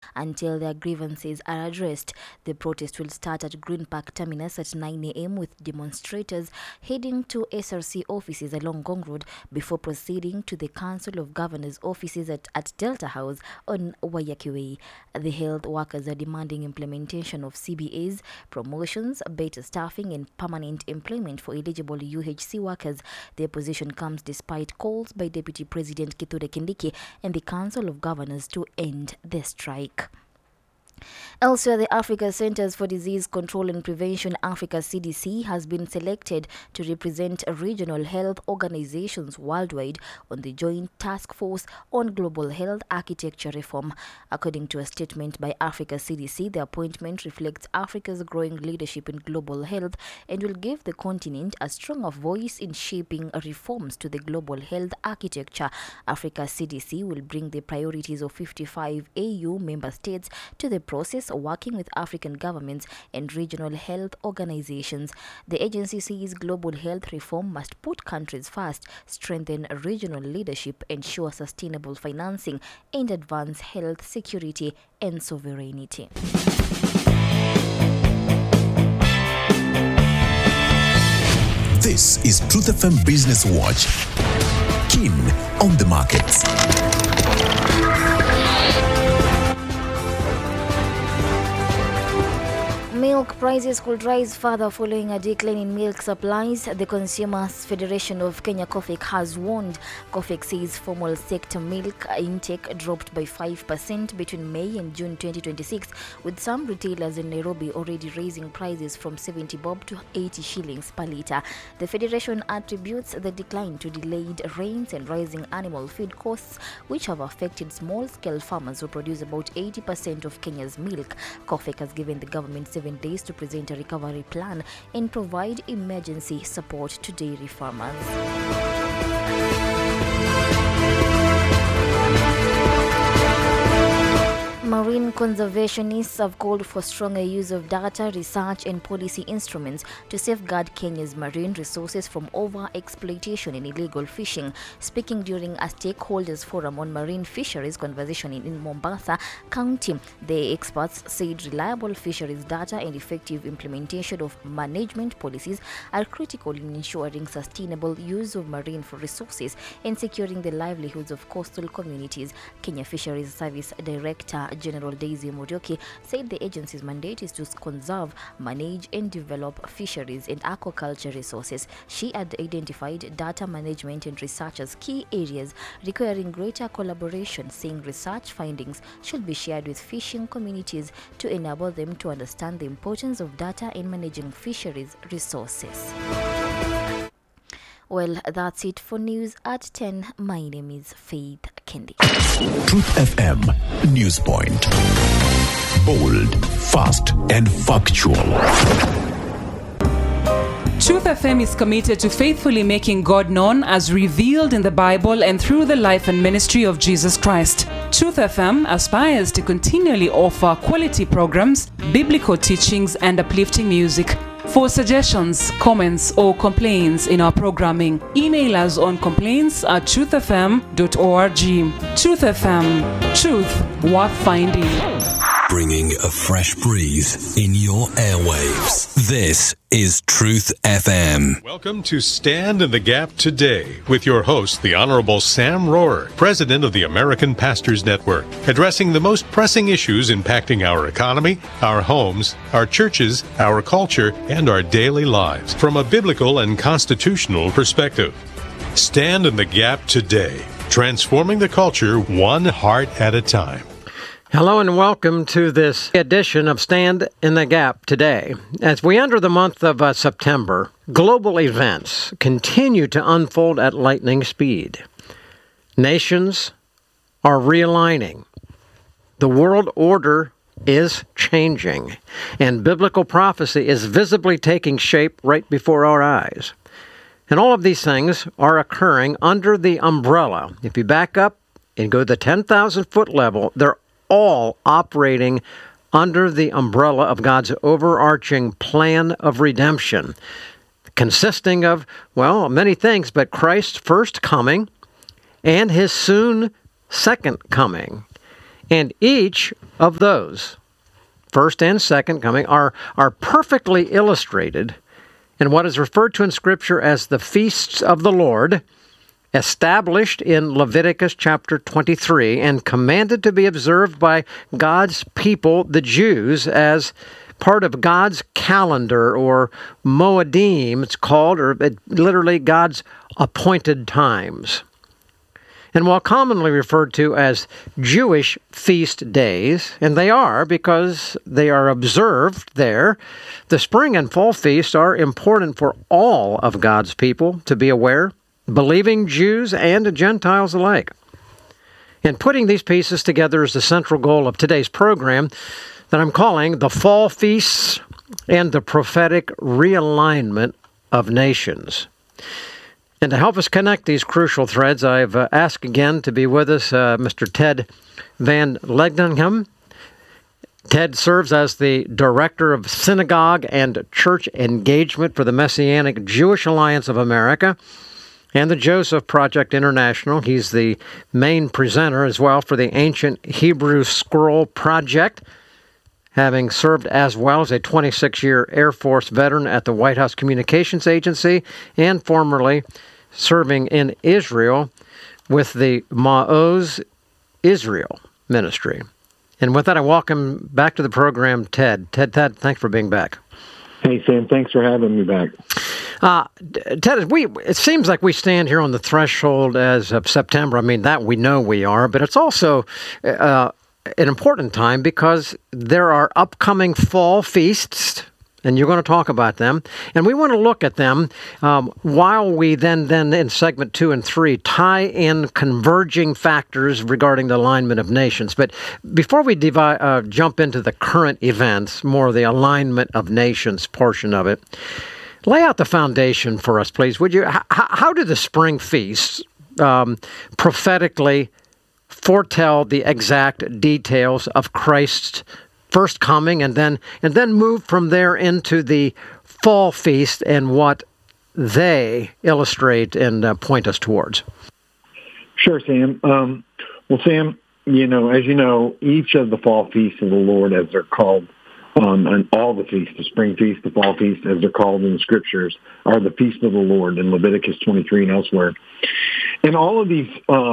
until their grievances are addressed. The protest will start at Green Park Terminus at 9 a.m. with demonstrators heading to SRC offices along Gong Road before proceeding to the Council of Governors offices at Delta House on Waiyaki Way. The health workers are demanding implementation of CBAs, promotions, better staffing and permanent employment for eligible UHC workers. Their position comes despite calls by Deputy President Kithure Kindiki and the Council of Governors to end the strike. Elsewhere, the Africa Centers for Disease Control and Prevention, Africa CDC, has been selected to represent regional health organizations worldwide on the Joint Task Force on Global Health Architecture Reform. According to a statement by Africa CDC, the appointment reflects Africa's growing leadership in global health and will give the continent a stronger voice in shaping reforms to the global health architecture. Africa CDC will bring the priorities of 55 AU member states to the process, working with African governments and regional health organizations. The agency says global health reform must put countries first, strengthen regional leadership, ensure sustainable financing, and advance health security and sovereignty. This is Truth FM Business Watch. Keen on the markets. Milk prices could rise further following a decline in milk supplies. The Consumers Federation of Kenya, COFEC, has warned. COFEC says formal sector milk intake dropped by 5% between May and June 2026, with some retailers in Nairobi already raising prices from 70 bob to 80 shillings per litre. The federation attributes the decline to delayed rains and rising animal feed costs, which have affected small-scale farmers who produce about 80% of Kenya's milk. COFEC has given the government 7 days to present a recovery plan and provide emergency support to dairy farmers. Marine conservationists have called for stronger use of data, research and policy instruments to safeguard Kenya's marine resources from over-exploitation and illegal fishing. Speaking during a stakeholders forum on marine fisheries conversation in Mombasa County, the experts said reliable fisheries data and effective implementation of management policies are critical in ensuring sustainable use of marine resources and securing the livelihoods of coastal communities. Kenya Fisheries Service Director General Daisy Murioki said the agency's mandate is to conserve, manage and develop fisheries and aquaculture resources. She had identified data management and research as key areas requiring greater collaboration, saying research findings should be shared with fishing communities to enable them to understand the importance of data in managing fisheries resources. Well, that's it for news at 10. My name is Faith Kendi. Truth FM News Point. Bold, fast, and factual. Truth FM is committed to faithfully making God known as revealed in the Bible and through the life and ministry of Jesus Christ. Truth FM aspires to continually offer quality programs, biblical teachings, and uplifting music. For suggestions, comments, or complaints in our programming, email us on complaints@truthfm.org. Truth FM, truth worth finding. Bringing a fresh breeze in your airwaves. This is Truth FM. Welcome to Stand in the Gap Today with your host, the Honorable Sam Rohrer, President of the American Pastors Network, addressing the most pressing issues impacting our economy, our homes, our churches, our culture, and our daily lives from a biblical and constitutional perspective. Stand in the Gap Today, transforming the culture one heart at a time. Hello and welcome to this edition of Stand in the Gap Today. As we enter the month of September, global events continue to unfold at lightning speed. Nations are realigning. The world order is changing, and biblical prophecy is visibly taking shape right before our eyes. And all of these things are occurring under the umbrella. If you back up and go to the 10,000-foot level, they're all operating under the umbrella of God's overarching plan of redemption, consisting of, well, many things, but Christ's first coming and his soon second coming. And each of those, first and second coming, are perfectly illustrated in what is referred to in Scripture as the feasts of the Lord, established in Leviticus chapter 23 and commanded to be observed by God's people, the Jews, as part of God's calendar, or Moedim, it's called, or literally God's appointed times. And while commonly referred to as Jewish feast days, and they are because they are observed there, the spring and fall feasts are important for all of God's people to be aware, believing Jews and Gentiles alike. And putting these pieces together is the central goal of today's program that I'm calling The Fall Feasts and the Prophetic Realignment of Nations. And to help us connect these crucial threads, I've asked again to be with us Mr. Ted Van Leegdeghem. Ted serves as the Director of Synagogue and Church Engagement for the Messianic Jewish Alliance of America and the Joseph Project International. He's the main presenter as well for the Ancient Hebrew Scroll Project, having served as well as a 26-year Air Force veteran at the White House Communications Agency and formerly serving in Israel with the Ma'oz Israel Ministry. And with that, I welcome back to the program Ted. Ted, thanks for being back. Hey, Sam, thanks for having me back. Ted, it seems like we stand here on the threshold as of September. I mean, that we know we are, but it's also an important time because there are upcoming fall feasts, and you're going to talk about them. And we want to look at them while we then in segment 2 and 3 tie in converging factors regarding the alignment of nations. But before we jump into the current events, more the alignment of nations portion of it, lay out the foundation for us, please, would you? How do the spring feasts prophetically foretell the exact details of Christ's first coming, and then move from there into the fall feast and what they illustrate and point us towards? Sure, Sam. Well, Sam, as you know, each of the fall feasts of the Lord, as they're called, and all the feasts, the spring feast, the fall feast, as they're called in the Scriptures, are the feast of the Lord in Leviticus 23 and elsewhere. And all of these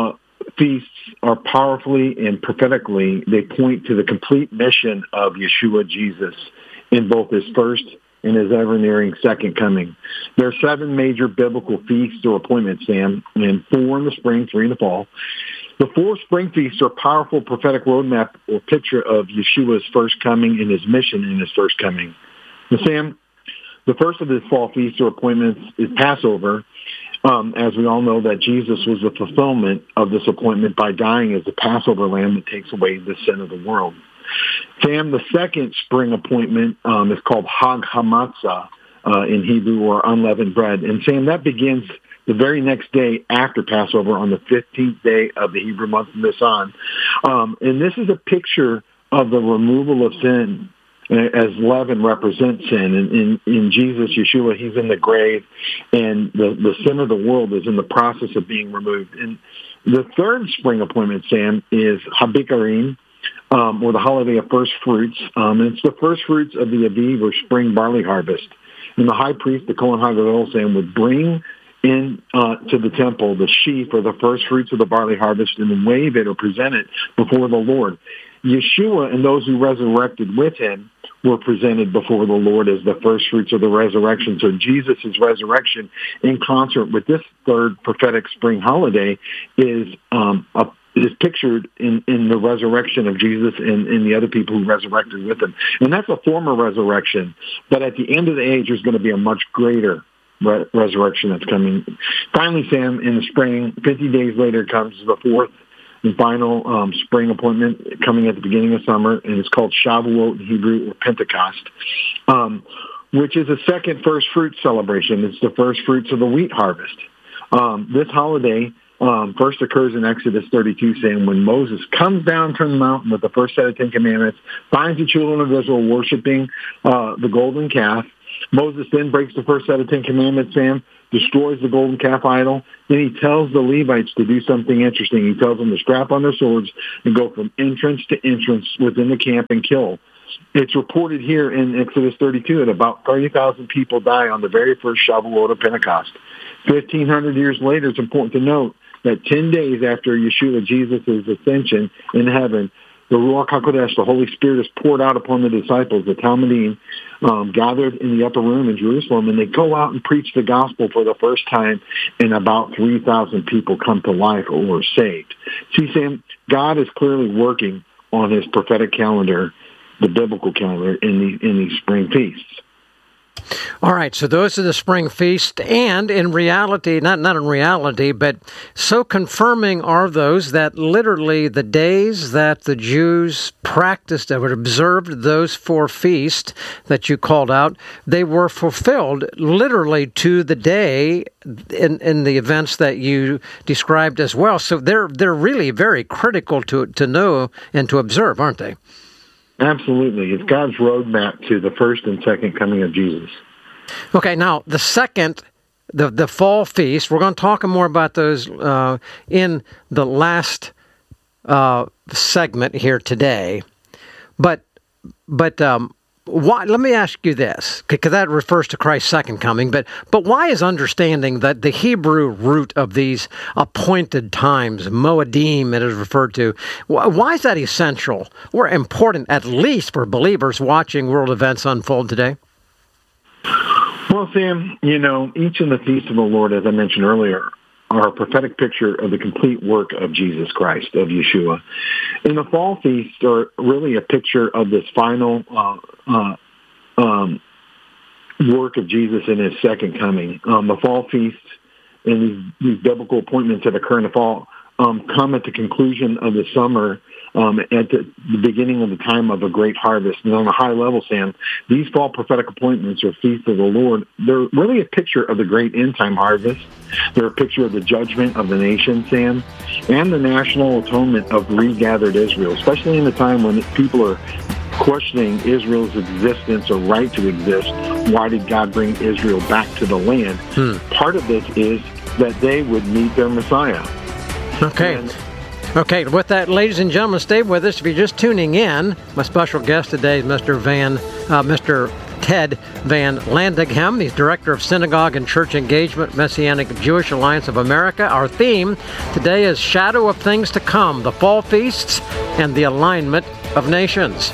feasts are powerfully and prophetically, they point to the complete mission of Yeshua Jesus in both his first and his ever-nearing second coming. There are 7 major biblical feasts or appointments, Sam, and 4 in the spring, 3 in the fall. The 4 spring feasts are powerful prophetic roadmap or picture of Yeshua's first coming and his mission in his first coming. Now, Sam, the first of his fall feasts or appointments is Passover. As we all know, that Jesus was the fulfillment of this appointment by dying as the Passover lamb that takes away the sin of the world. Sam, the second spring appointment is called Hag HaMatzah in Hebrew, or unleavened bread. And Sam, that begins the very next day after Passover on the 15th day of the Hebrew month Nisan. And this is a picture of the removal of sin, as leaven represents sin. And in Jesus, Yeshua, he's in the grave, and the sin of the world is in the process of being removed. And the third spring appointment, Sam, is Habikarim, or the holiday of first fruits. And it's the first fruits of the Aviv, or spring barley harvest. And the high priest, the Kohen HaGadol, Sam, would bring in to the temple the sheaf, or the first fruits of the barley harvest, and wave it or present it before the Lord. Yeshua and those who resurrected with him were presented before the Lord as the first fruits of the resurrection. So Jesus' resurrection, in concert with this third prophetic spring holiday, is pictured in the resurrection of Jesus and the other people who resurrected with him. And that's a former resurrection. But at the end of the age, there's going to be a much greater resurrection that's coming. Finally, Sam, in the spring, 50 days later comes the fourth and final spring appointment coming at the beginning of summer, and it's called Shavuot in Hebrew, or Pentecost, which is a second first fruit celebration. It's the first fruits of the wheat harvest. This holiday first occurs in Exodus 32, saying when Moses comes down from the mountain with the first set of 10 commandments, finds the children of Israel worshiping the golden calf. Moses then breaks the first set of 10 commandments, Sam, destroys the golden calf idol. Then he tells the Levites to do something interesting. He tells them to strap on their swords and go from entrance to entrance within the camp and kill. It's reported here in Exodus 32 that about 30,000 people die on the very first Shavuot of Pentecost. 1,500 years later, it's important to note that 10 days after Yeshua, Jesus' ascension in heaven, the Ruach HaKodesh, the Holy Spirit, is poured out upon the disciples, the Talmudim, gathered in the upper room in Jerusalem, and they go out and preach the gospel for the first time, and about 3,000 people come to life or are saved. See, Sam, God is clearly working on his prophetic calendar, the biblical calendar, in these spring feasts. All right, so those are the spring feasts, and in reality, not in reality, but so confirming are those that literally the days that the Jews practiced or observed those 4 feasts that you called out, they were fulfilled literally to the day in the events that you described as well. So they're really very critical to know and to observe, aren't they? Absolutely. It's God's roadmap to the first and second coming of Jesus. Okay, now the second, the fall feast, we're going to talk more about those in the last segment here today. But why? Let me ask you this, because that refers to Christ's second coming. But why is understanding that the Hebrew root of these appointed times, Moedim, it is referred to, why is that essential or important, at least for believers watching world events unfold today? Well, Sam, each of the feasts of the Lord, as I mentioned earlier, are a prophetic picture of the complete work of Jesus Christ, of Yeshua. And the fall feasts are really a picture of this final work of Jesus in his second coming. The fall feasts and these biblical appointments that occur in the fall come at the conclusion of the summer, at the beginning of the time of a great harvest. And on a high level, Sam, these fall prophetic appointments or feasts of the Lord, they're really a picture of the great end-time harvest. They're a picture of the judgment of the nation, Sam, and the national atonement of regathered Israel, especially in the time when people are questioning Israel's existence or right to exist. Why did God bring Israel back to the land? Part of this is that they would meet their Messiah. Okay, with that, ladies and gentlemen, stay with us. If you're just tuning in, my special guest today is Mr. Ted Van Landeghem. He's Director of Synagogue and Church Engagement, Messianic Jewish Alliance of America. Our theme today is Shadow of Things to Come, the Fall Feasts and the Alignment of Nations.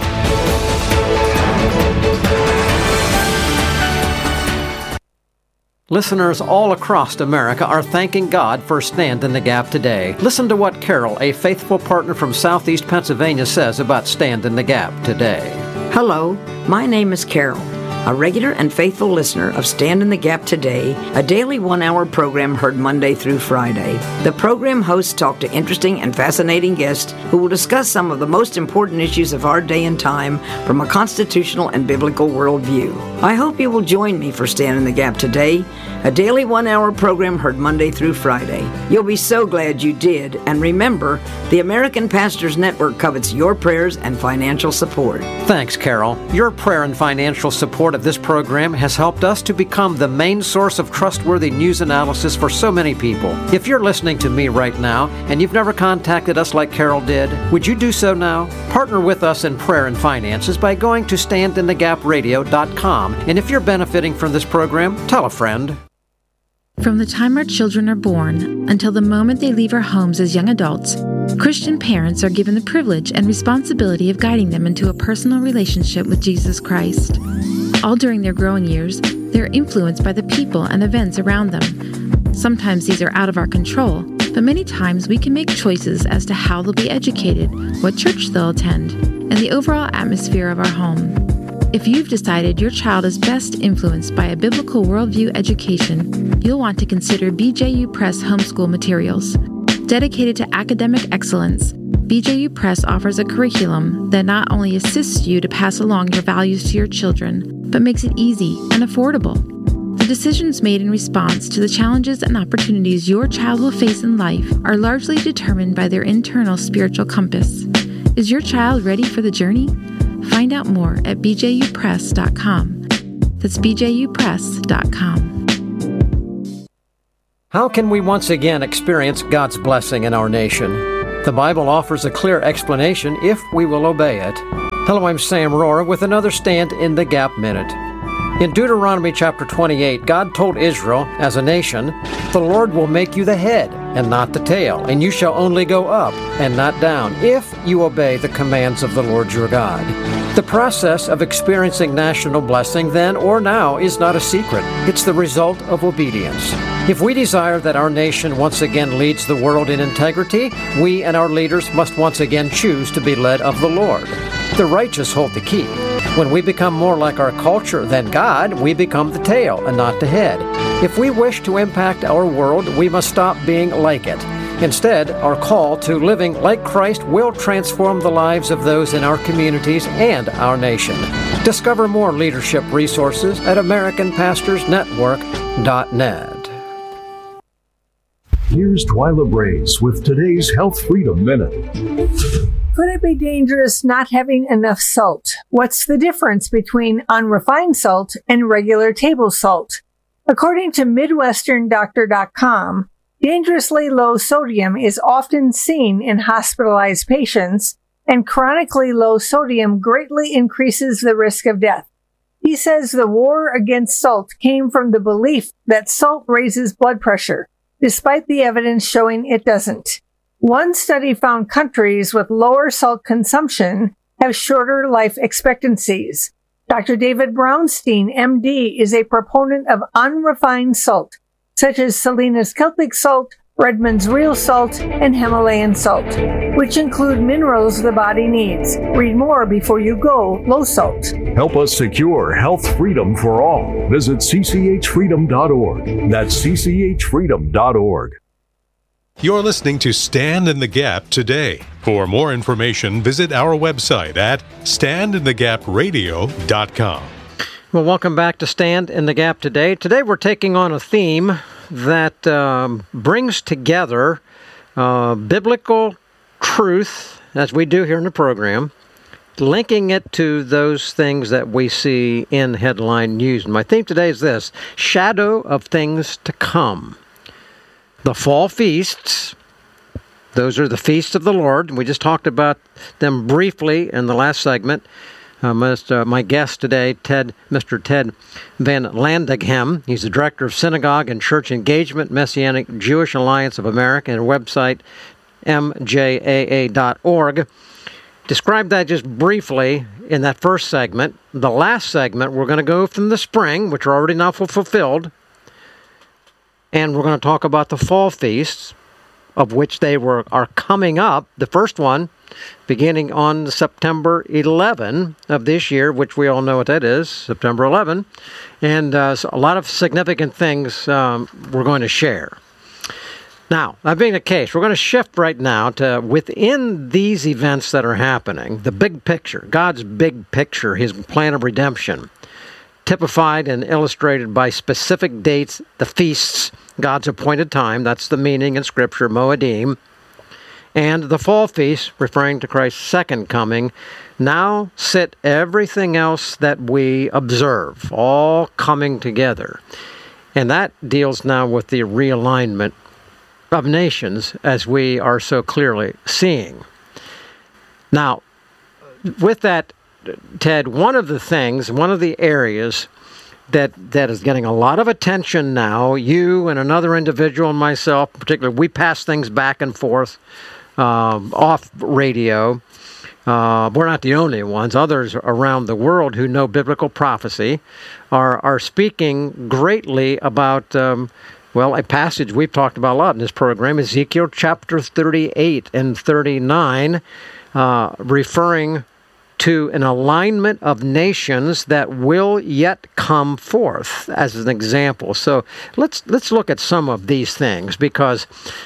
Listeners all across America are thanking God for Stand in the Gap today. Listen to what Carol, a faithful partner from Southeast Pennsylvania, says about Stand in the Gap today. Hello, my name is Carol, a regular and faithful listener of Stand in the Gap Today, a daily 1-hour program heard Monday through Friday. The program hosts talk to interesting and fascinating guests who will discuss some of the most important issues of our day and time from a constitutional and biblical worldview. I hope you will join me for Stand in the Gap Today, a daily 1-hour program heard Monday through Friday. You'll be so glad you did, and remember, the American Pastors Network covets your prayers and financial support. Thanks, Carol. Your prayer and financial support of this program has helped us to become the main source of trustworthy news analysis for so many people. If you're listening to me right now and you've never contacted us like Carol did, would you do so now? Partner with us in prayer and finances by going to standinthegapradio.com. And if you're benefiting from this program, tell a friend. From the time our children are born until the moment they leave our homes as young adults, Christian parents are given the privilege and responsibility of guiding them into a personal relationship with Jesus Christ. All during their growing years, they're influenced by the people and events around them. Sometimes these are out of our control, but many times we can make choices as to how they'll be educated, what church they'll attend, and the overall atmosphere of our home. If you've decided your child is best influenced by a biblical worldview education, you'll want to consider BJU Press homeschool materials. Dedicated to academic excellence, BJU Press offers a curriculum that not only assists you to pass along your values to your children, but makes it easy and affordable. The decisions made in response to the challenges and opportunities your child will face in life are largely determined by their internal spiritual compass. Is your child ready for the journey? Find out more at bjupress.com. That's bjupress.com. How can we once again experience God's blessing in our nation? The Bible offers a clear explanation if we will obey it. Hello, I'm Sam Rohrer with another Stand in the Gap Minute. In Deuteronomy chapter 28, God told Israel, as a nation, "The Lord will make you the head and not the tail, and you shall only go up and not down, if you obey the commands of the Lord your God." The process of experiencing national blessing then or now is not a secret. It's the result of obedience. If we desire that our nation once again leads the world in integrity, we and our leaders must once again choose to be led of the Lord. The righteous hold the key. When we become more like our culture than God, we become the tail and not the head. If we wish to impact our world, we must stop being like it. Instead, our call to living like Christ will transform the lives of those in our communities and our nation. Discover more leadership resources at AmericanPastorsNetwork.net. Here's Twyla Brace with today's Health Freedom Minute. Could it be dangerous not having enough salt? What's the difference between unrefined salt and regular table salt? According to MidwesternDoctor.com, dangerously low sodium is often seen in hospitalized patients, and chronically low sodium greatly increases the risk of death. He says the war against salt came from the belief that salt raises blood pressure, despite the evidence showing it doesn't. One study found countries with lower salt consumption have shorter life expectancies. Dr. David Brownstein, MD, is a proponent of unrefined salt, such as Salinas Celtic salt, Redmond's Real Salt, and Himalayan salt, which include minerals the body needs. Read more before you go low salt. Help us secure health freedom for all. Visit cchfreedom.org. That's cchfreedom.org. You're listening to Stand in the Gap today. For more information, visit our website at standinthegapradio.com. Well, welcome back to Stand in the Gap today. Today we're taking on a theme that brings together biblical truth, as we do here in the program, linking it to those things that we see in headline news. And my theme today is this: shadow of things to come. The fall feasts, those are the feasts of the Lord. We just talked about them briefly in the last segment. My guest today, Mr. Ted Van Landeghem. He's the Director of Synagogue and Church Engagement, Messianic Jewish Alliance of America, and website mjaa.org. Described that just briefly in that first segment. The last segment, we're going to go from the spring, which are already now fulfilled, and we're going to talk about the fall feasts, of which are coming up. The first one beginning on September 11 of this year, which we all know what that is, September 11. And so a lot of significant things we're going to share. Now, that being the case, we're going to shift right now to within these events that are happening, the big picture, God's big picture, His plan of redemption, typified and illustrated by specific dates, the feasts, God's appointed time, that's the meaning in Scripture, Moedim, and the fall feast, referring to Christ's second coming. Now sit everything else that we observe, all coming together. And that deals now with the realignment of nations, as we are so clearly seeing. Now, with that, Ted, one of the areas that is getting a lot of attention now, you and another individual and myself, particularly, we pass things back and forth off radio. We're not the only ones. Others around the world who know biblical prophecy are speaking greatly about, a passage we've talked about a lot in this program, Ezekiel chapter 38 and 39, referring to an alignment of nations that will yet come forth, as an example. So let's look at some of these things, because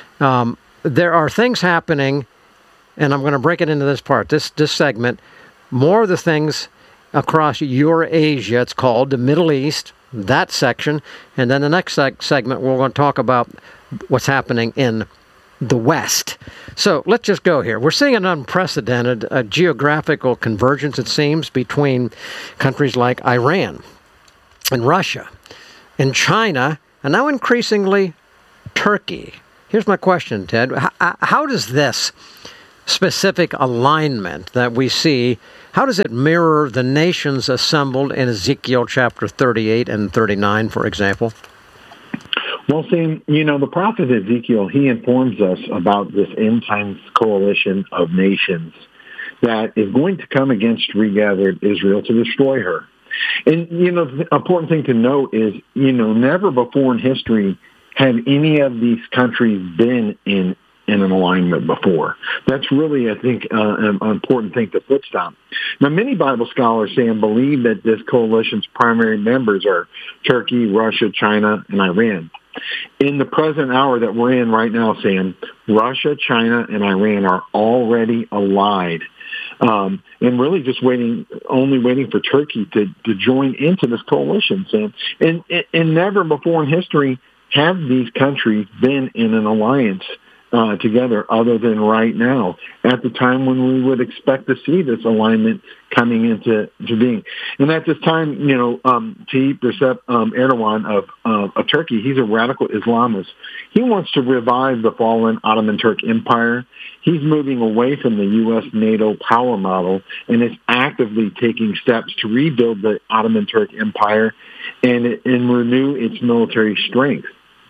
there are things happening, and I'm going to break it into this part, this segment, more of the things across Eurasia, it's called, the Middle East, that section, and then the next segment we're going to talk about what's happening in the West. So let's just go here. We're seeing an unprecedented geographical convergence, it seems, between countries like Iran and Russia and China, and now increasingly Turkey. Here's my question, Ted. How does this specific alignment that we see, how does it mirror the nations assembled in Ezekiel chapter 38 and 39, for example? Well, Sam, the prophet Ezekiel, he informs us about this end times coalition of nations that is going to come against regathered Israel to destroy her. And, the important thing to note is, never before in history have any of these countries been in an alignment before. That's really, I think, an important thing to footstop. Now, many Bible scholars, Sam, believe that this coalition's primary members are Turkey, Russia, China, and Iran. In the present hour that we're in right now, Sam, Russia, China, and Iran are already allied. And really just only waiting for Turkey to join into this coalition, Sam. And never before in history have these countries been in an alliance together other than right now, at the time when we would expect to see this alignment coming into being. And at this time, Tayyip Recep Erdogan of Turkey, he's a radical Islamist. He wants to revive the fallen Ottoman Turk Empire. He's moving away from the U.S. NATO power model and is actively taking steps to rebuild the Ottoman Turk Empire and renew its military strength.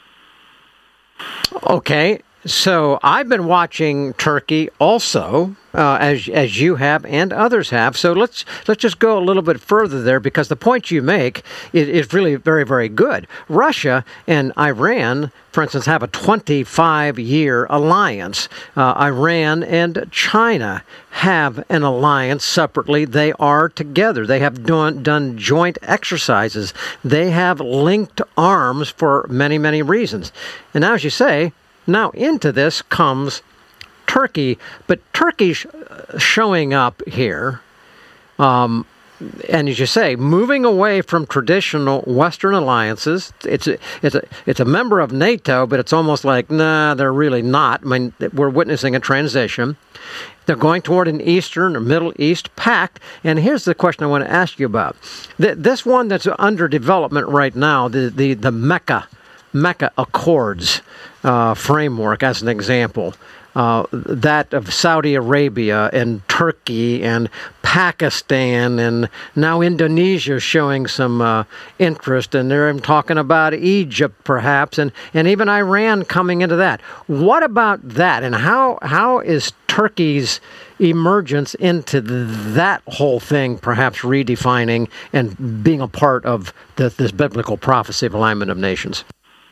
Okay. So I've been watching Turkey also, as you have and others have. So let's just go a little bit further there, because the point you make is really very, very good. Russia and Iran, for instance, have a 25-year alliance. Iran and China have an alliance separately. They are together. They have done joint exercises. They have linked arms for many, many reasons. And now, as you say, now into this comes Turkey, but Turkey's showing up here, and as you say, moving away from traditional Western alliances. It's a member of NATO, but it's almost like, nah, they're really not. I mean, we're witnessing a transition. They're going toward an Eastern or Middle East pact. And here's the question I want to ask you about. This one that's under development right now, the Mecca Accords framework, as an example, that of Saudi Arabia and Turkey and Pakistan, and now Indonesia showing some interest, and they're talking about Egypt perhaps, and even Iran coming into that. What about that, and how is Turkey's emergence into that whole thing perhaps redefining and being a part of this biblical prophecy of alignment of nations?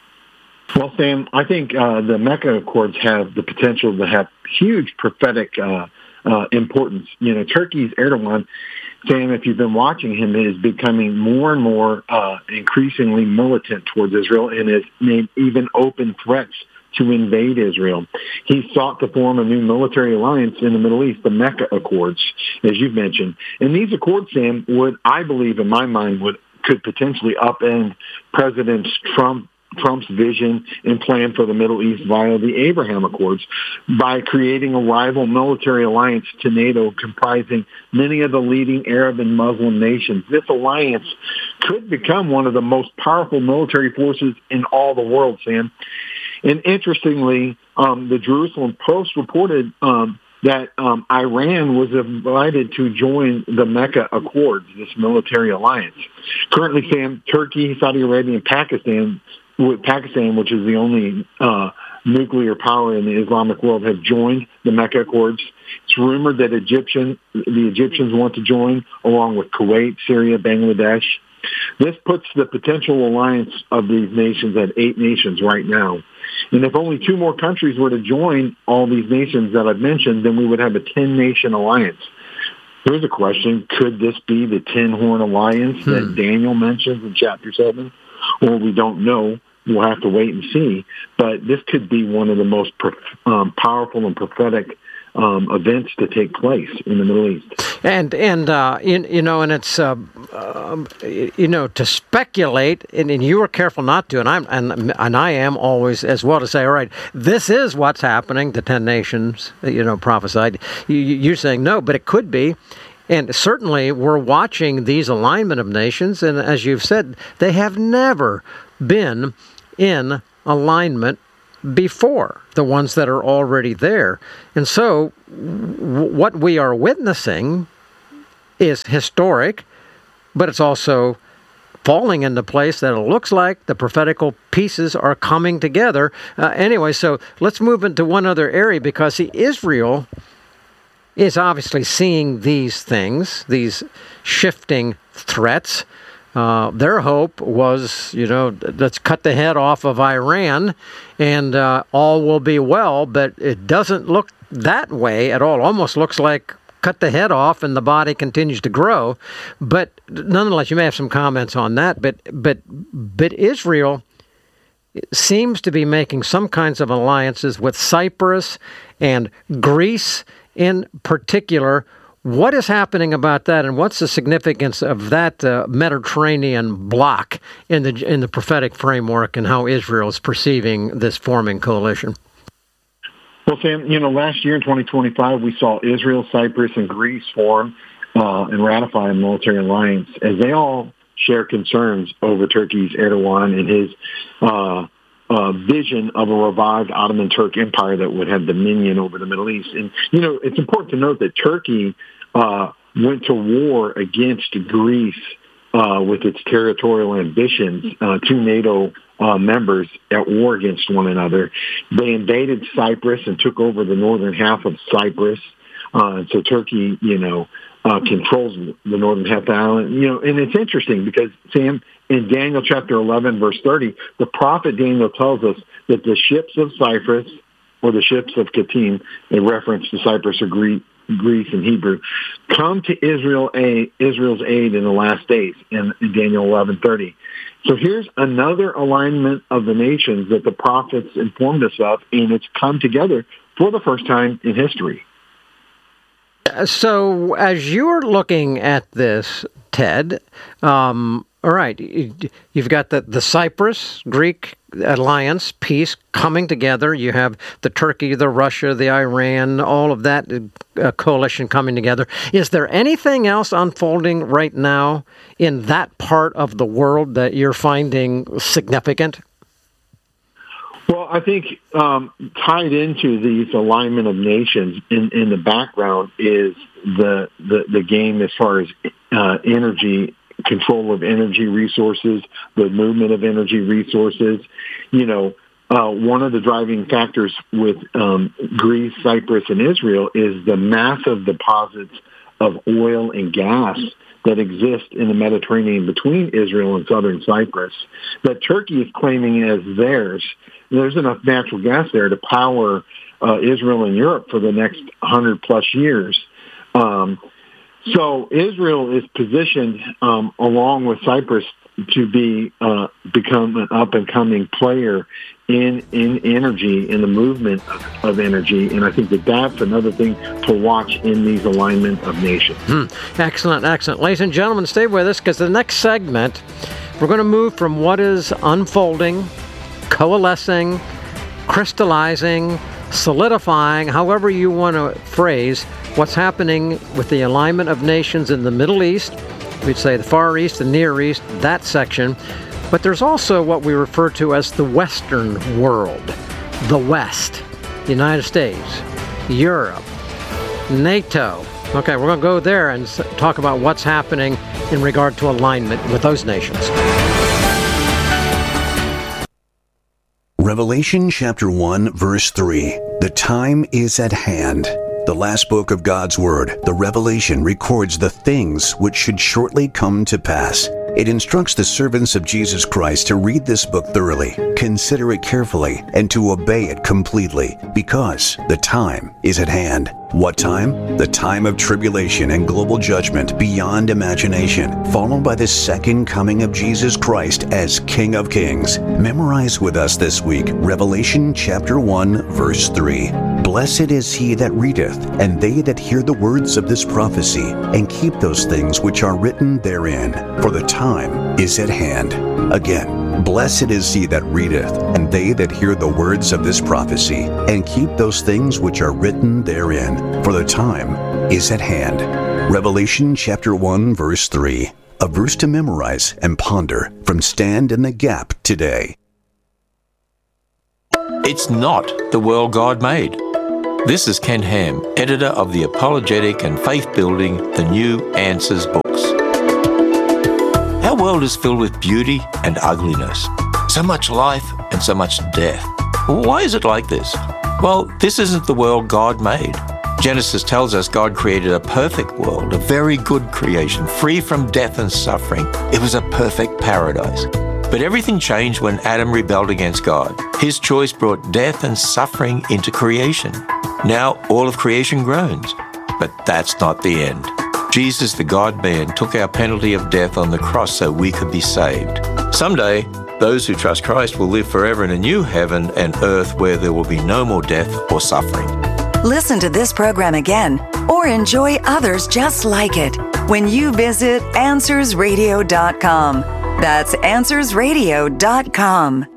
Well, Sam, I think the Mecca Accords have the potential to have huge prophetic importance. Turkey's Erdogan, Sam, if you've been watching him, is becoming more and more increasingly militant towards Israel and has made even open threats to invade Israel. He sought to form a new military alliance in the Middle East, the Mecca Accords, as you've mentioned. And these accords, Sam, I believe in my mind, could potentially upend President Trump's vision and plan for the Middle East via the Abraham Accords by creating a rival military alliance to NATO comprising many of the leading Arab and Muslim nations. This alliance could become one of the most powerful military forces in all the world, Sam. And interestingly, the Jerusalem Post reported that Iran was invited to join the Mecca Accords, this military alliance. Currently, Sam, Turkey, Saudi Arabia, and Pakistan, which is the only nuclear power in the Islamic world, have joined the Mecca Accords. It's rumored that the Egyptians want to join, along with Kuwait, Syria, Bangladesh. This puts the potential alliance of these nations at 8 nations right now. And if only 2 more countries were to join all these nations that I've mentioned, then we would have a 10-nation alliance. Here's a question. Could this be the 10-horn alliance that Daniel mentions in chapter 7? Well, we don't know. We'll have to wait and see. But this could be one of the most powerful and prophetic events to take place in the Middle East. And it's to speculate, and you were careful not to, and I am always as well, to say, all right, this is what's happening. The 10 nations, prophesied. You're saying no, but it could be. And certainly we're watching these alignment of nations, and as you've said, they have never been in alignment before the ones that are already there. And so what we are witnessing is historic, but it's also falling into place that it looks like the prophetical pieces are coming together. Anyway, so let's move into one other area, because Israel is obviously seeing these things, these shifting threats. Their hope was, let's cut the head off of Iran and all will be well, but it doesn't look that way at all. Almost looks like cut the head off and the body continues to grow. But nonetheless, you may have some comments on that. But Israel seems to be making some kinds of alliances with Cyprus and Greece in particular. What is happening about that, and what's the significance of that Mediterranean bloc in the prophetic framework, and how Israel is perceiving this forming coalition? Well, Sam, last year in 2025, we saw Israel, Cyprus, and Greece form and ratify a military alliance, as they all share concerns over Turkey's Erdogan and his vision of a revived Ottoman Turk empire that would have dominion over the Middle East. And, it's important to note that Turkey went to war against Greece with its territorial ambitions, two NATO members at war against one another. They invaded Cyprus and took over the northern half of Cyprus. And so Turkey, controls the northern half of the island. And it's interesting because, Sam, in Daniel chapter 11, verse 30, the prophet Daniel tells us that the ships of Cyprus, or the ships of Kittim, a reference to Cyprus or Greece in Hebrew, come to Israel's aid in the last days in Daniel 11:30. So here's another alignment of the nations that the prophets informed us of, and it's come together for the first time in history. So as you're looking at this, Ted, all right, you've got the Cyprus-Greek alliance piece coming together. You have the Turkey, the Russia, the Iran, all of that coalition coming together. Is there anything else unfolding right now in that part of the world that you're finding significant? Well, I think tied into these alignment of nations in the background is the game as far as energy, control of energy resources, the movement of energy resources. One of the driving factors with Greece, Cyprus, and Israel is the massive deposits of oil and gas that exist in the Mediterranean between Israel and southern Cyprus that Turkey is claiming as theirs. There's enough natural gas there to power Israel and Europe for the next 100-plus years. So Israel is positioned, along with Cyprus, to become an up-and-coming player in energy, in the movement of energy. And I think that's another thing to watch in these alignment of nations. Excellent. Ladies and gentlemen, stay with us, because the next segment, we're going to move from what is unfolding, coalescing, crystallizing, solidifying, however you want to phrase what's happening with the alignment of nations in the Middle East. We'd say the Far East, the Near East, that section. But there's also what we refer to as the Western world, the West, the United States, Europe, NATO. Okay, we're going to go there and talk about what's happening in regard to alignment with those nations. Revelation chapter 1, verse 3. The time is at hand. The last book of God's Word, the Revelation, records the things which should shortly come to pass. It instructs the servants of Jesus Christ to read this book thoroughly, consider it carefully, and to obey it completely, because the time is at hand. What time? The time of tribulation and global judgment beyond imagination, followed by the second coming of Jesus Christ as King of Kings. Memorize with us this week Revelation chapter 1, verse 3. Blessed is he that readeth, and they that hear the words of this prophecy, and keep those things which are written therein, for the time is at hand. Again, blessed is he that readeth, and they that hear the words of this prophecy, and keep those things which are written therein, for the time is at hand. Revelation chapter 1, verse 3. A verse to memorize and ponder from Stand in the Gap today. It's not the world God made. This is Ken Ham, editor of the apologetic and faith-building The New Answers books. Our world is filled with beauty and ugliness, so much life and so much death. Why is it like this? Well, this isn't the world God made. Genesis tells us God created a perfect world, a very good creation, free from death and suffering. It was a perfect paradise. But everything changed when Adam rebelled against God. His choice brought death and suffering into creation. Now all of creation groans. But that's not the end. Jesus, the God-man, took our penalty of death on the cross so we could be saved. Someday, those who trust Christ will live forever in a new heaven and earth where there will be no more death or suffering. Listen to this program again or enjoy others just like it when you visit AnswersRadio.com. That's AnswersRadio.com.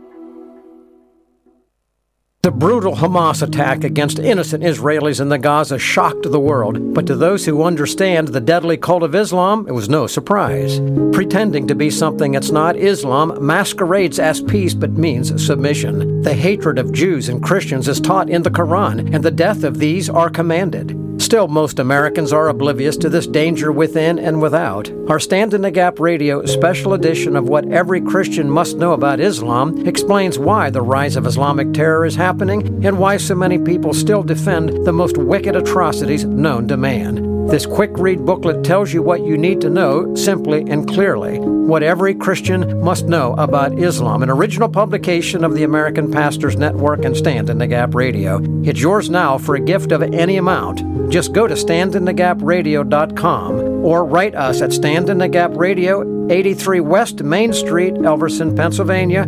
The brutal Hamas attack against innocent Israelis in the Gaza shocked the world, but to those who understand the deadly cult of Islam, it was no surprise. Pretending to be something it's not, Islam masquerades as peace but means submission. The hatred of Jews and Christians is taught in the Quran, and the death of these are commanded. Still, most Americans are oblivious to this danger within and without. Our Stand in the Gap Radio special edition of What Every Christian Must Know About Islam explains why the rise of Islamic terror is happening and why so many people still defend the most wicked atrocities known to man. This quick-read booklet tells you what you need to know simply and clearly. What Every Christian Must Know About Islam, an original publication of the American Pastors Network and Stand in the Gap Radio. It's yours now for a gift of any amount. Just go to standinthegapradio.com or write us at Stand in the Gap Radio, 83 West Main Street, Elverson, Pennsylvania,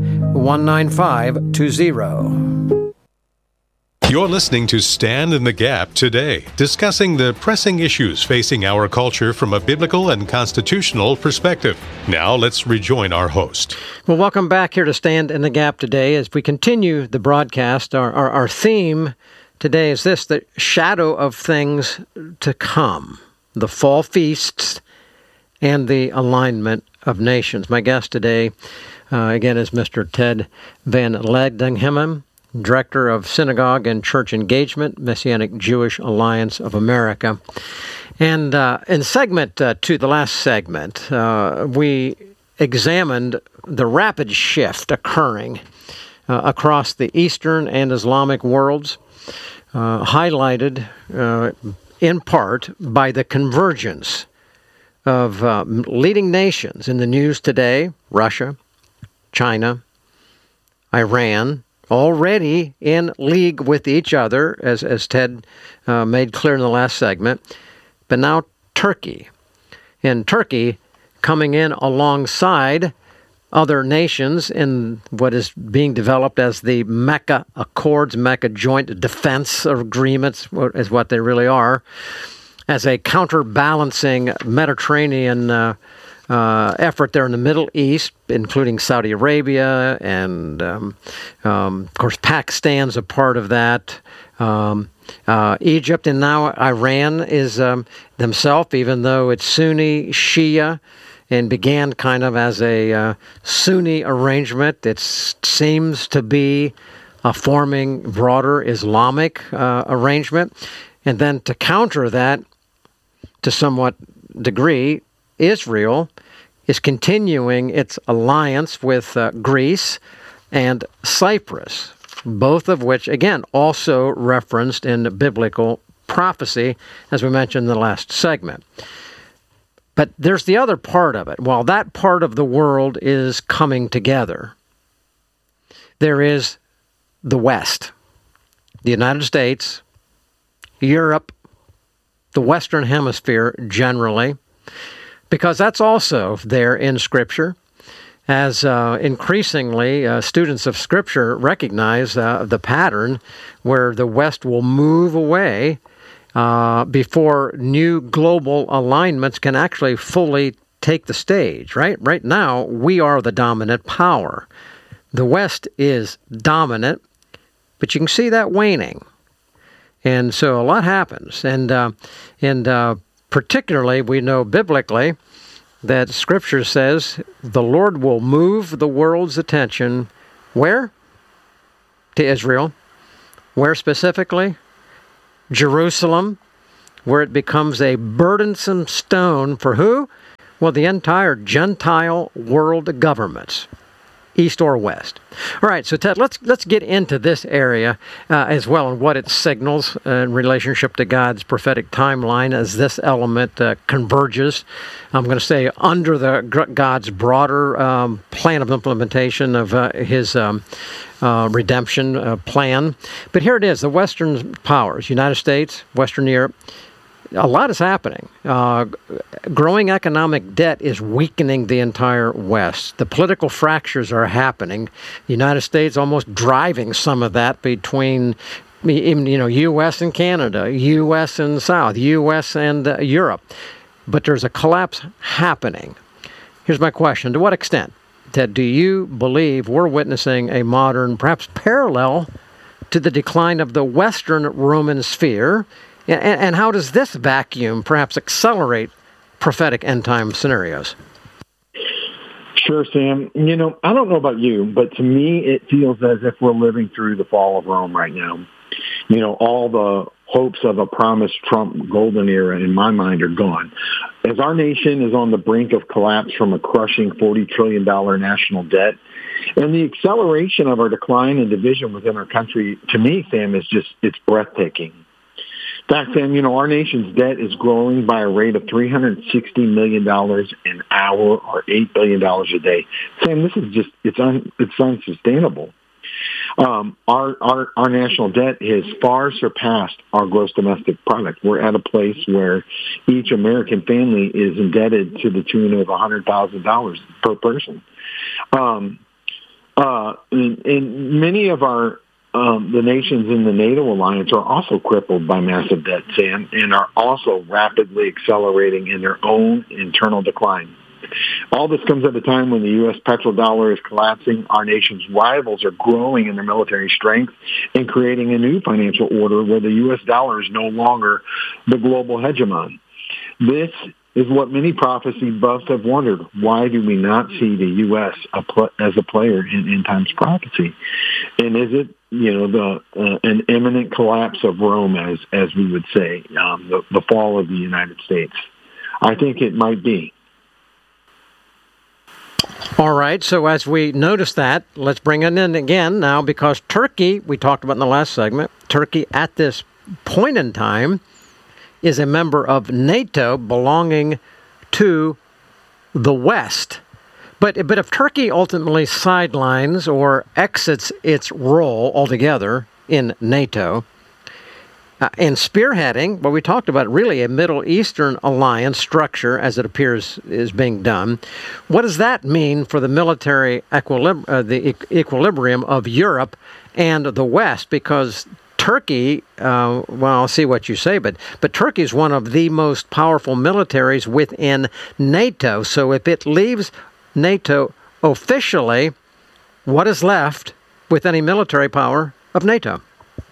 19520. You're listening to Stand in the Gap today, discussing the pressing issues facing our culture from a biblical and constitutional perspective. Now let's rejoin our host. Well, welcome back here to Stand in the Gap today. As we continue the broadcast, our theme today is this: the shadow of things to come, the fall feasts, and the alignment of nations. My guest today, again, is Mr. Ted Van Ledinghem, Director of Synagogue and Church Engagement, Messianic Jewish Alliance of America. And in segment two, the last segment, we examined the rapid shift occurring across the Eastern and Islamic worlds, highlighted in part by the convergence of leading nations in the news today: Russia, China, Iran, already in league with each other, as Ted made clear in the last segment, but now Turkey. And Turkey coming in alongside other nations in what is being developed as the Mecca Accords, Mecca Joint Defense Agreements, is what they really are, as a counterbalancing Mediterranean effort there in the Middle East, including Saudi Arabia, and of course Pakistan's a part of that. Egypt, and now Iran is themselves, even though it's Sunni Shia and began kind of as a Sunni arrangement, it seems to be a forming broader Islamic arrangement. And then to counter that to somewhat degree, Israel is continuing its alliance with Greece and Cyprus, both of which, again, also referenced in biblical prophecy, as we mentioned in the last segment. But there's the other part of it. While that part of the world is coming together, there is the West, the United States, Europe, the Western Hemisphere generally, because that's also there in Scripture, as increasingly students of Scripture recognize the pattern where the West will move away before new global alignments can actually fully take the stage, right? Right now, we are the dominant power. The West is dominant, but you can see that waning. And so a lot happens. And particularly, we know biblically that Scripture says the Lord will move the world's attention where? to Israel. Where specifically? Jerusalem, where it becomes a burdensome stone for who? Well, the entire Gentile world governments, east or west. All right, so Ted, let's get into this area as well and what it signals in relationship to God's prophetic timeline as this element converges. I'm going to say under God's broader plan of implementation of His redemption plan. But here it is: the Western powers, United States, Western Europe. A lot is happening. Growing economic debt is weakening the entire West. The political fractures are happening. The United States almost driving some of that between, U.S. and Canada, U.S. and South, U.S. and Europe. But there's a collapse happening. Here's my question. To what extent, Ted, do you believe we're witnessing a modern, perhaps parallel to the decline of the Western Roman sphere? And how does this vacuum perhaps accelerate prophetic end-time scenarios? Sure, Sam. I don't know about you, but to me it feels as if we're living through the fall of Rome right now. All the hopes of a promised Trump golden era in my mind are gone. As our nation is on the brink of collapse from a crushing $40 trillion national debt, and the acceleration of our decline and division within our country, to me, Sam, it's breathtaking. In fact, Sam, our nation's debt is growing by a rate of $360 million an hour or $8 billion a day. Sam, this is it's unsustainable. Our national debt has far surpassed our gross domestic product. We're at a place where each American family is indebted to the tune of $100,000 per person. And many of the nations in the NATO alliance are also crippled by massive debt, Sam, and are also rapidly accelerating in their own internal decline. All this comes at a time when the U.S. petrodollar is collapsing. Our nation's rivals are growing in their military strength and creating a new financial order where the U.S. dollar is no longer the global hegemon. This is what many prophecy buffs have wondered. Why do we not see the U.S. as a player in end times prophecy? And is it, an imminent collapse of Rome, as we would say, the fall of the United States? I think it might be. All right, so as we notice that, let's bring it in again now, because Turkey, we talked about in the last segment, Turkey at this point in time is a member of NATO belonging to the West. But if Turkey ultimately sidelines or exits its role altogether in NATO, and spearheading, what we talked about, really a Middle Eastern alliance structure as it appears is being done, what does that mean for the military equilibrium of Europe and the West? Because Turkey, I'll see what you say, but Turkey is one of the most powerful militaries within NATO. So if it leaves NATO officially, what is left with any military power of NATO?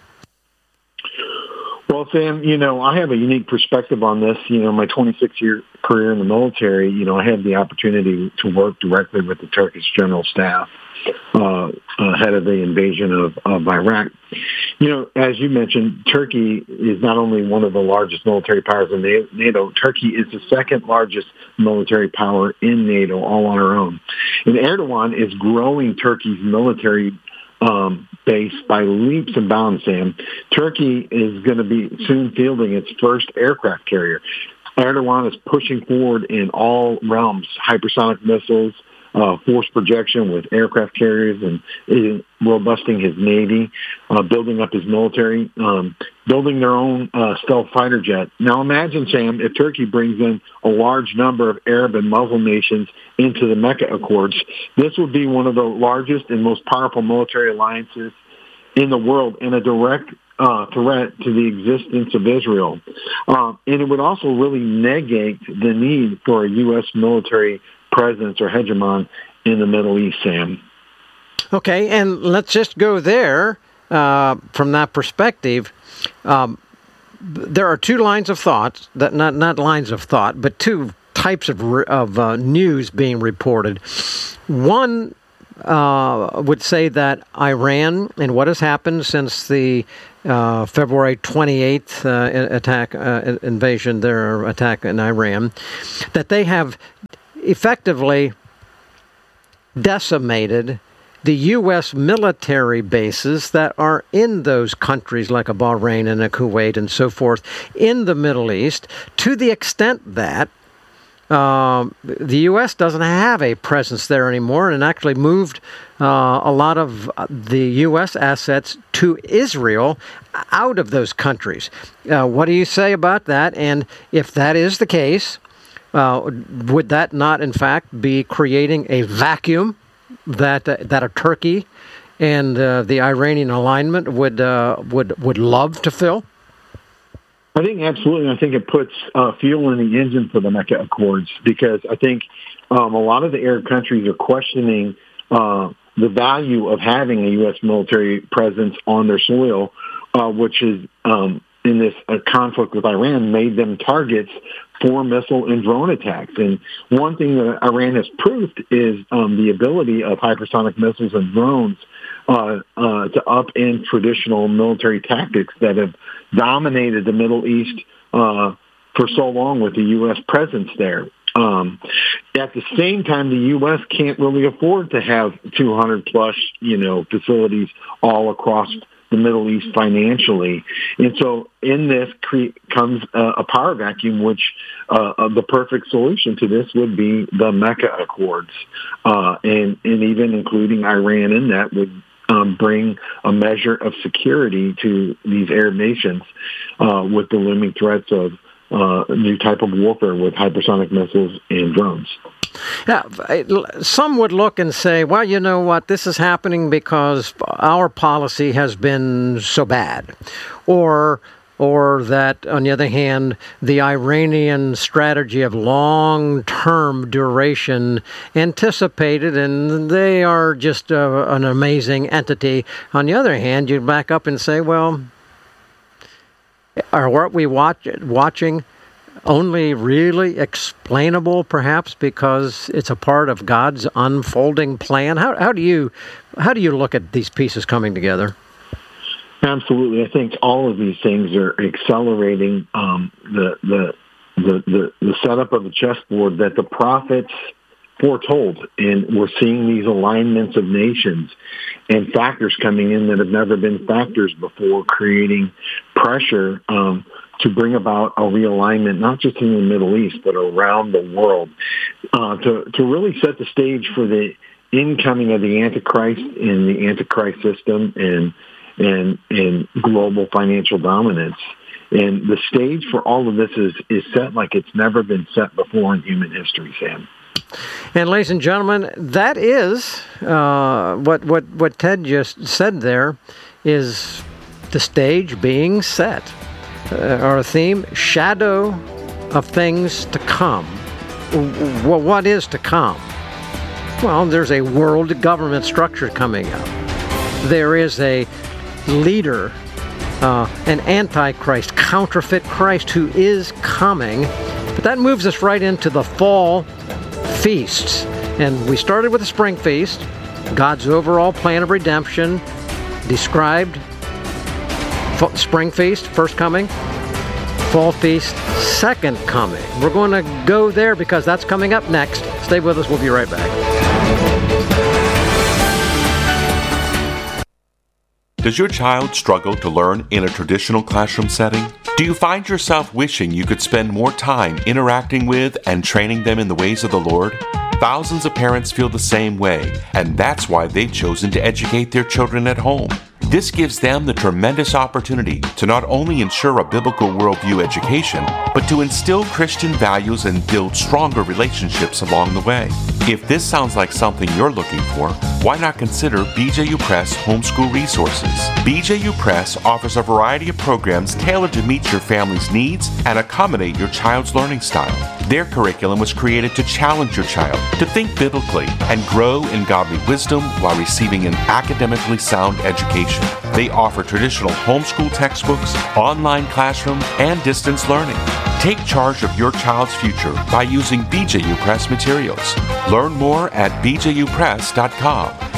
Well, Sam, I have a unique perspective on this. My 26-year career in the military, I had the opportunity to work directly with the Turkish General Staff ahead of the invasion of Iraq. As you mentioned, Turkey is not only one of the largest military powers in NATO, Turkey is the second largest military power in NATO, all on our own. And Erdogan is growing Turkey's military base by leaps and bounds, Sam. Turkey is going to be soon fielding its first aircraft carrier. Erdogan is pushing forward in all realms, hypersonic missiles, force projection with aircraft carriers, and robusting his Navy, building up his military, building their own stealth fighter jet. Now imagine, Sam, if Turkey brings in a large number of Arab and Muslim nations into the Mecca Accords, this would be one of the largest and most powerful military alliances in the world and a direct threat to the existence of Israel. And it would also really negate the need for a U.S. military presence or hegemon in the Middle East, Sam. Okay, and let's just go there from that perspective. There are two lines of thought, not lines of thought, but two types of news being reported. One would say that Iran and what has happened since the February 28th attack in Iran, that they have effectively decimated the U.S. military bases that are in those countries like a Bahrain and a Kuwait and so forth in the Middle East, to the extent that the U.S. doesn't have a presence there anymore and actually moved a lot of the U.S. assets to Israel out of those countries. What do you say about that? And if that is the case, would that not, in fact, be creating a vacuum that a Turkey and the Iranian alignment would love to fill? I think absolutely. I think it puts fuel in the engine for the Mecca Accords, because I think a lot of the Arab countries are questioning the value of having a U.S. military presence on their soil, which is in this conflict with Iran made them targets for missile and drone attacks. And one thing that Iran has proved is the ability of hypersonic missiles and drones to upend traditional military tactics that have dominated the Middle East for so long with the U.S. presence there. At the same time, the U.S. can't really afford to have 200-plus, facilities all across the Middle East financially. And so in this comes a power vacuum, which the perfect solution to this would be the Mecca Accords. And even including Iran in that would bring a measure of security to these Arab nations with the looming threats of a new type of warfare with hypersonic missiles and drones. Yeah, some would look and say, well, you know what, this is happening because our policy has been so bad. Or that, on the other hand, the Iranian strategy of long-term duration anticipated, and they are just an amazing entity. On the other hand, you back up and say, well, are what we watching only really explainable, perhaps, because it's a part of God's unfolding plan? How do you look at these pieces coming together? Absolutely, I think all of these things are accelerating the setup of the chessboard that the prophets foretold, and we're seeing these alignments of nations and factors coming in that have never been factors before, creating pressure to bring about a realignment, not just in the Middle East, but around the world, to really set the stage for the incoming of the Antichrist and the Antichrist system and global financial dominance. And the stage for all of this is set like it's never been set before in human history, Sam. And ladies and gentlemen, that is what Ted just said there is the stage being set. Our theme, shadow of things to come. Well, what is to come? Well, there's a world government structure coming up. There is a leader, an antichrist, counterfeit Christ who is coming. But that moves us right into the fall feasts. And we started with the spring feast, God's overall plan of redemption, described. Spring feast, first coming. Fall feast, second coming. We're going to go there because that's coming up next. Stay with us. We'll be right back. Does your child struggle to learn in a traditional classroom setting? Do you find yourself wishing you could spend more time interacting with and training them in the ways of the Lord? Thousands of parents feel the same way, and that's why they've chosen to educate their children at home. This gives them the tremendous opportunity to not only ensure a biblical worldview education, but to instill Christian values and build stronger relationships along the way. If this sounds like something you're looking for, why not consider BJU Press Homeschool Resources? BJU Press offers a variety of programs tailored to meet your family's needs and accommodate your child's learning style. Their curriculum was created to challenge your child to think biblically and grow in godly wisdom while receiving an academically sound education. They offer traditional homeschool textbooks, online classroom, and distance learning. Take charge of your child's future by using BJU Press materials. Learn more at bjupress.com.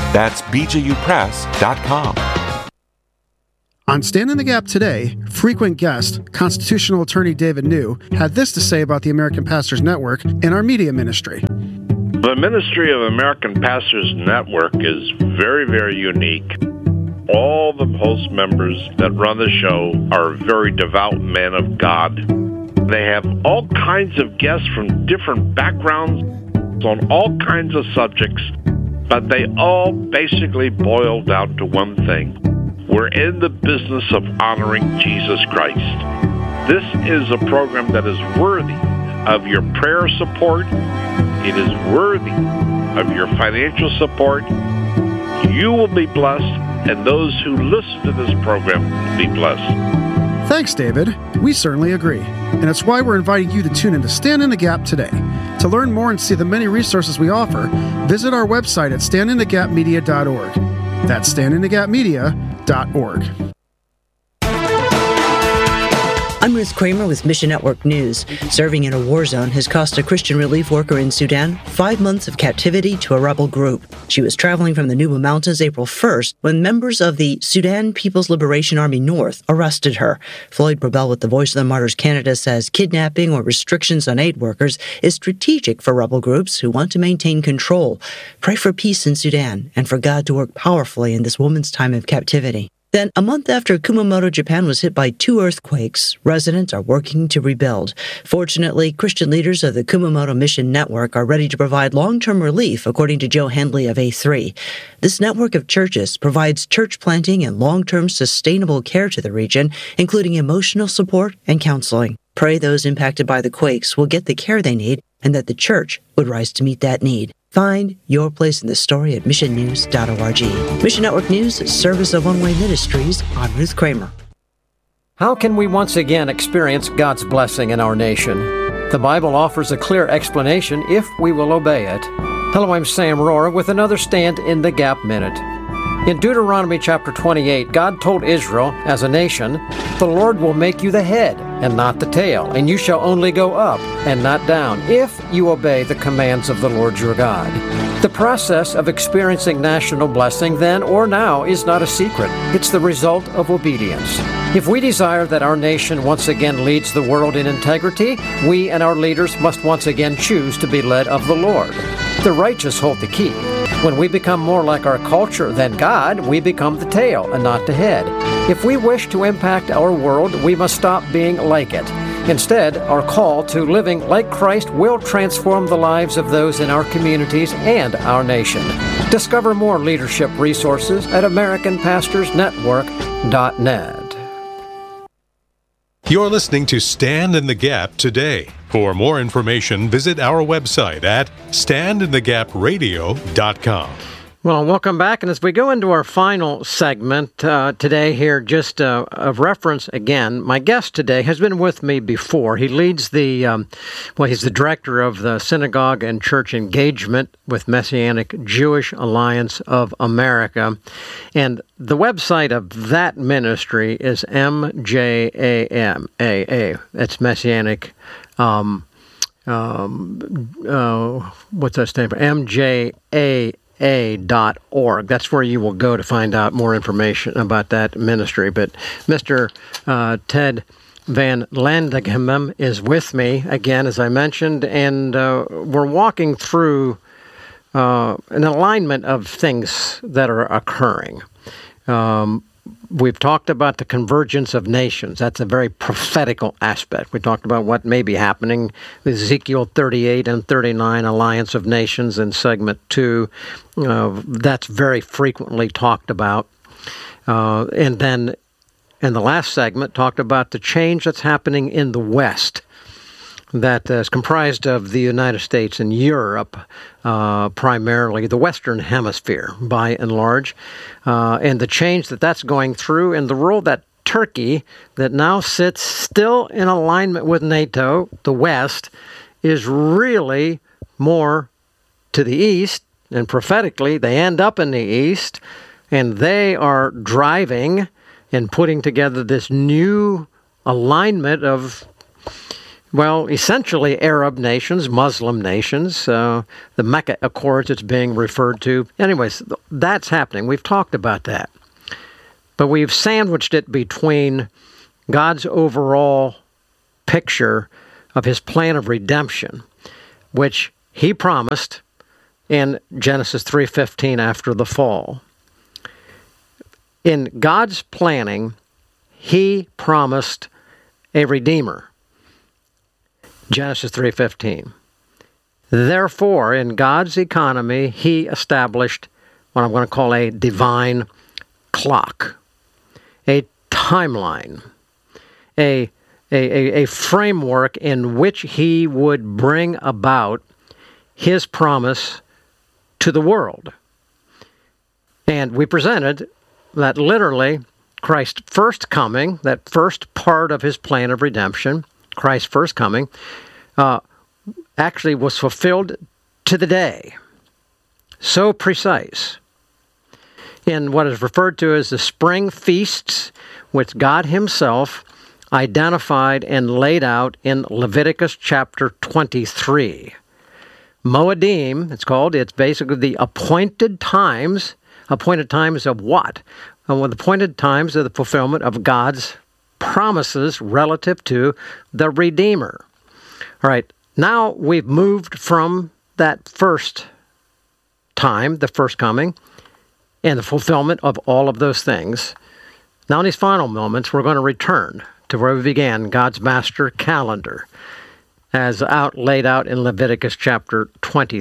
That's bjupress.com. On Stand in the Gap today, frequent guest, constitutional attorney David New, had this to say about the American Pastors Network and our media ministry. The ministry of American Pastors Network is very, very unique. All the host members that run the show are very devout men of God. They have all kinds of guests from different backgrounds on all kinds of subjects, but they all basically boil down to one thing. We're in the business of honoring Jesus Christ. This is a program that is worthy of your prayer support. It is worthy of your financial support. You will be blessed, and those who listen to this program will be blessed. Thanks, David. We certainly agree. And it's why we're inviting you to tune in to Stand in the Gap today. To learn more and see the many resources we offer, visit our website at standinthegapmedia.org. That's standinthegapmedia.org. I'm Ruth Kramer with Mission Network News. Serving in a war zone has cost a Christian relief worker in Sudan 5 months of captivity to a rebel group. She was traveling from the Nuba Mountains April 1st when members of the Sudan People's Liberation Army North arrested her. Floyd Brabell with the Voice of the Martyrs Canada says kidnapping or restrictions on aid workers is strategic for rebel groups who want to maintain control. Pray for peace in Sudan and for God to work powerfully in this woman's time of captivity. Then, a month after Kumamoto, Japan was hit by 2 earthquakes, residents are working to rebuild. Fortunately, Christian leaders of the Kumamoto Mission Network are ready to provide long-term relief, according to Joe Handley of A3. This network of churches provides church planting and long-term sustainable care to the region, including emotional support and counseling. Pray those impacted by the quakes will get the care they need and that the church would rise to meet that need. Find your place in the story at missionnews.org. Mission Network News is service of One Way Ministries. I'm Ruth Kramer. How can we once again experience God's blessing in our nation? The Bible offers a clear explanation if we will obey it. Hello, I'm Sam Rohrer with another Stand in the Gap Minute. In Deuteronomy chapter 28, God told Israel, as a nation, "The Lord will make you the head and not the tail, and you shall only go up and not down, if you obey the commands of the Lord your God." The process of experiencing national blessing then or now is not a secret. It's the result of obedience. If we desire that our nation once again leads the world in integrity, we and our leaders must once again choose to be led of the Lord. The righteous hold the key. When we become more like our culture than God, we become the tail and not the head. If we wish to impact our world, we must stop being like it. Instead, our call to living like Christ will transform the lives of those in our communities and our nation. Discover more leadership resources at AmericanPastorsNetwork.net. You're listening to Stand in the Gap today. For more information, visit our website at standinthegapradio.com. Well, welcome back. And as we go into our final segment today here, just a reference again, my guest today has been with me before. He leads he's the director of the Synagogue and Church Engagement with Messianic Jewish Alliance of America. And the website of that ministry is MJAMAA. It's Messianic, what's that stand for? MJAA.org. That's where you will go to find out more information about that ministry. But Mr. Ted Van Landeghem is with me again, as I mentioned, and we're walking through an alignment of things that are occurring. We've talked about the convergence of nations. That's a very prophetical aspect. We talked about what may be happening with Ezekiel 38 and 39, Alliance of Nations in segment 2. That's very frequently talked about. And then in the last segment, talked about the change that's happening in the West that is comprised of the United States and Europe, primarily the Western Hemisphere, by and large, and the change that's going through, and the role that Turkey, that now sits still in alignment with NATO, the West, is really more to the east, and prophetically, they end up in the east, and they are driving and putting together this new alignment of Well, essentially Arab nations, Muslim nations, the Mecca Accords it's being referred to. Anyways, that's happening. We've talked about that. But we've sandwiched it between God's overall picture of his plan of redemption, which he promised in Genesis 3:15 after the fall. In God's planning, he promised a Redeemer. Genesis 3:15. Therefore, in God's economy, he established what I'm going to call a divine clock, a timeline, a framework in which he would bring about his promise to the world. And we presented that literally Christ's first coming, that first part of his plan of redemption, Christ's first coming, actually was fulfilled to the day. So precise. In what is referred to as the spring feasts, which God himself identified and laid out in Leviticus chapter 23. Moedim, it's called. It's basically the appointed times. Appointed times of what? The appointed times of the fulfillment of God's promises relative to the Redeemer. All right, now we've moved from that first time, the first coming, and the fulfillment of all of those things. Now in these final moments, we're going to return to where we began, God's master calendar, as laid out in Leviticus chapter 23.